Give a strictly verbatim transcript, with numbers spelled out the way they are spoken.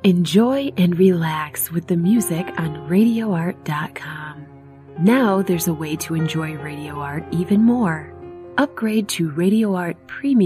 Enjoy and relax with the music on radio art dot com. Now there's a way to enjoy Radio Art even more. Upgrade to Radio Art Premium